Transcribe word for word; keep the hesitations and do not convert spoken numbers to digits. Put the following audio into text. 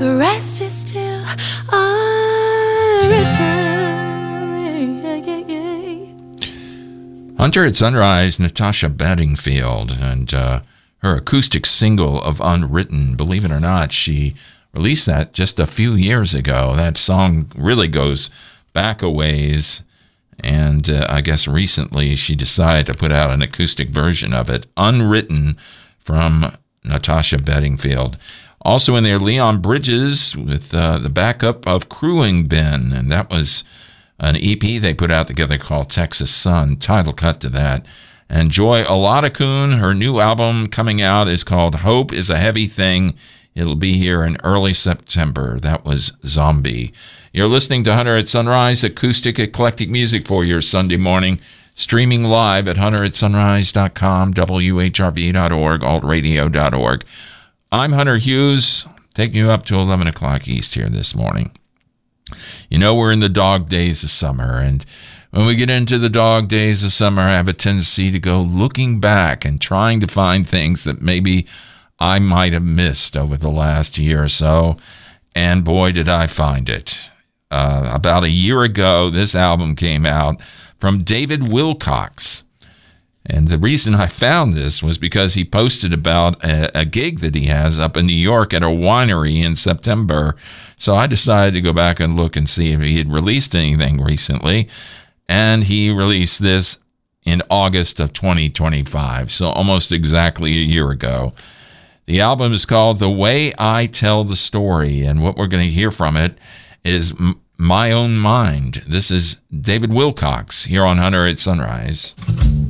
The rest is still unwritten. Hunter at Sunrise, Natasha Bedingfield, and uh, her acoustic single of Unwritten. Believe it or not, she released that just a few years ago. That song really goes back a ways, and uh, I guess recently she decided to put out an acoustic version of it, Unwritten, from Natasha Bedingfield. Also in there, Leon Bridges with uh, the backup of Crewing Ben, and that was an E P they put out together called Texas Sun, title cut to that. And Joy Oladokun, her new album coming out is called Hope is a Heavy Thing. It'll be here in early September. That was Zombie. You're listening to Hunter at Sunrise, acoustic eclectic music for your Sunday morning, streaming live at hunter at sunrise dot com, W H R V dot org, alt radio dot org. I'm Hunter Hughes, taking you up to eleven o'clock East here this morning. You know, we're in the dog days of summer, and when we get into the dog days of summer, I have a tendency to go looking back and trying to find things that maybe I might have missed over the last year or so, and boy, did I find it. Uh, about a year ago, this album came out from David Wilcox. And the reason I found this was because he posted about a, a gig that he has up in New York at a winery in September. So I decided to go back and look and see if he had released anything recently. And he released this in August of twenty twenty-five, so almost exactly a year ago. The album is called The Way I Tell the Story, and what we're going to hear from it is M- My Own Mind. This is David Wilcox here on Hunter at Sunrise.